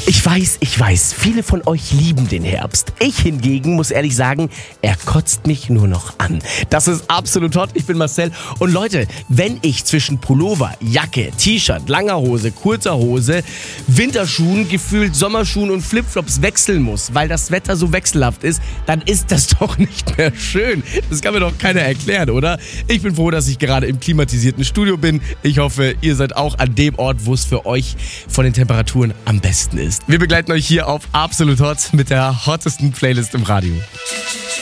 Ich weiß, viele von euch lieben den Herbst. Ich hingegen muss ehrlich sagen, er kotzt mich nur noch an. Das ist absolut hot, ich bin Marcel. Und Leute, wenn ich zwischen Pullover, Jacke, T-Shirt, langer Hose, kurzer Hose, Winterschuhen, gefühlt Sommerschuhen und Flipflops wechseln muss, weil das Wetter so wechselhaft ist, dann ist das doch nicht mehr schön. Das kann mir doch keiner erklären, oder? Ich bin froh, dass ich gerade im klimatisierten Studio bin. Ich hoffe, ihr seid auch an dem Ort, wo es für euch von den Temperaturen am besten ist. Wir begleiten euch hier auf Absolut Hot mit der hottesten Playlist im Radio.